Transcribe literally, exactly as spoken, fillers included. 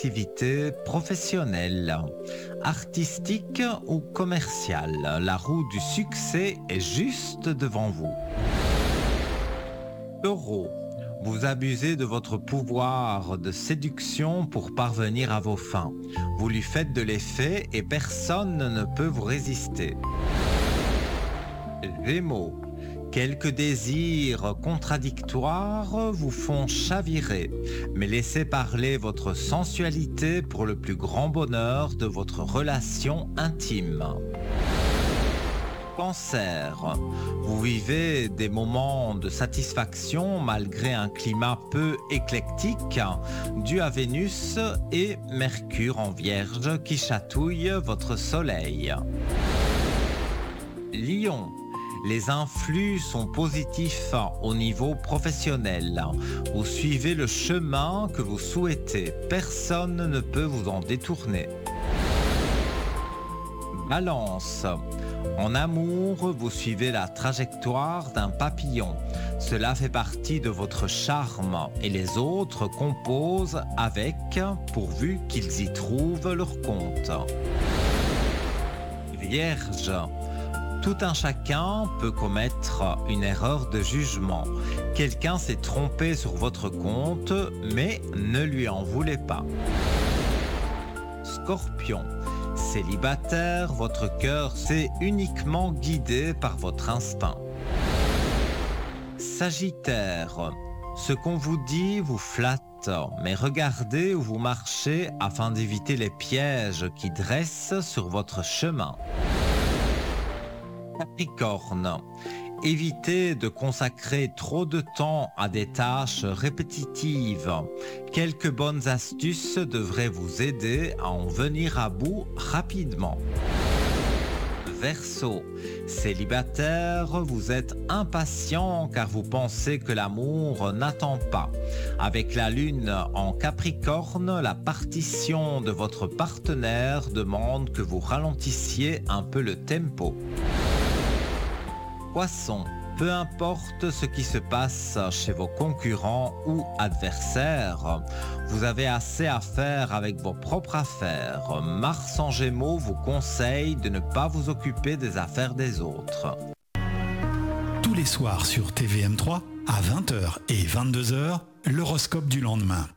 activité professionnelle, artistique ou commerciale. La roue du succès est juste devant vous. Taureau, vous abusez de votre pouvoir de séduction pour parvenir à vos fins. Vous lui faites de l'effet et personne ne peut vous résister. Gémeaux, quelques désirs contradictoires vous font chavirer, mais laissez parler votre sensualité pour le plus grand bonheur de votre relation intime. Cancer, vous vivez des moments de satisfaction malgré un climat peu éclectique dû à Vénus et Mercure en Vierge qui chatouillent votre soleil. Lion, les influx sont positifs au niveau professionnel. Vous suivez le chemin que vous souhaitez. Personne ne peut vous en détourner. Balance, en amour, vous suivez la trajectoire d'un papillon. Cela fait partie de votre charme et les autres composent avec, pourvu qu'ils y trouvent leur compte. Vierge, tout un chacun peut commettre une erreur de jugement. Quelqu'un s'est trompé sur votre compte, mais ne lui en voulez pas. Scorpion, célibataire, votre cœur s'est uniquement guidé par votre instinct. Sagittaire, ce qu'on vous dit vous flatte, mais regardez où vous marchez afin d'éviter les pièges qui dressent sur votre chemin. Capricorne, évitez de consacrer trop de temps à des tâches répétitives. Quelques bonnes astuces devraient vous aider à en venir à bout rapidement. Verseau, célibataire, vous êtes impatient car vous pensez que l'amour n'attend pas. Avec la lune en Capricorne, la partition de votre partenaire demande que vous ralentissiez un peu le tempo. Poisson, peu importe ce qui se passe chez vos concurrents ou adversaires, vous avez assez à faire avec vos propres affaires. Mars en Gémeaux vous conseille de ne pas vous occuper des affaires des autres. Tous les soirs sur T V M trois, à vingt heures et vingt-deux heures, l'horoscope du lendemain.